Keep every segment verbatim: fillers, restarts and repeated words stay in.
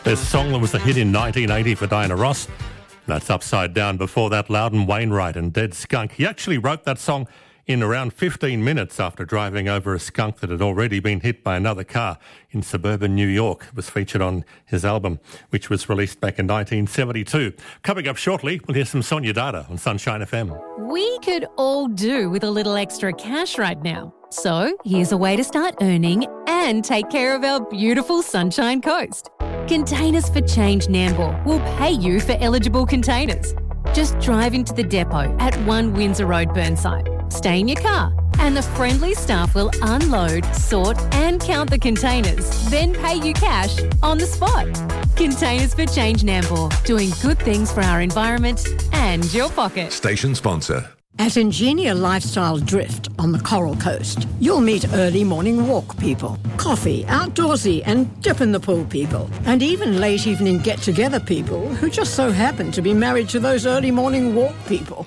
There's a song that was a hit in nineteen eighty for Diana Ross. That's Upside Down. Before that, Loudon Wainwright and Dead Skunk. He actually wrote that song in around fifteen minutes after driving over a skunk that had already been hit by another car in suburban New York. It was featured on his album, which was released back in nineteen seventy-two. Coming up shortly, we'll hear some Sonia Dada on Sunshine F M. We could all do with a little extra cash right now. So here's a way to start earning and take care of our beautiful Sunshine Coast. Containers for Change Nambour will pay you for eligible containers. Just drive into the depot at one Windsor Road, Burnside. Stay in your car and the friendly staff will unload, sort and count the containers, then pay you cash on the spot. Containers for Change Nambour, doing good things for our environment and your pocket. Station sponsor. At Ingenia Lifestyle Drift on the Coral Coast, you'll meet early morning walk people, coffee, outdoorsy and dip in the pool people, and even late evening get-together people who just so happen to be married to those early morning walk people.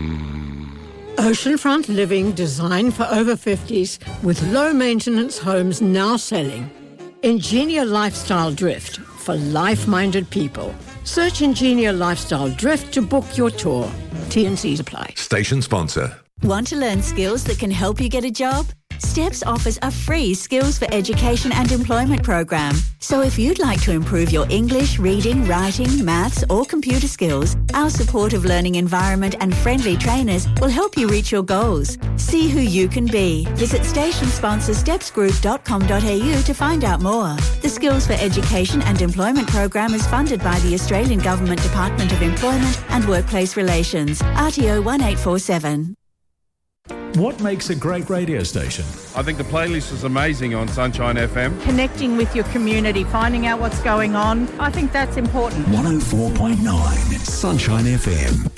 Oceanfront living designed for over fifties with low-maintenance homes now selling. Ingenia Lifestyle Drift for life-minded people. Search Ingenia Lifestyle Drift to book your tour. T and C's apply. Station sponsor. Want to learn skills that can help you get a job? STEPS offers a free Skills for Education and Employment program. So if you'd like to improve your English, reading, writing, maths or computer skills, our supportive learning environment and friendly trainers will help you reach your goals. See who you can be. Visit station sponsor steps group dot com dot a u to find out more. The Skills for Education and Employment program is funded by the Australian Government Department of Employment and Workplace Relations, R T O one eight four seven. What makes a great radio station? I think the playlist is amazing on Sunshine F M. Connecting with your community, finding out what's going on. I think that's important. one oh four point nine Sunshine F M.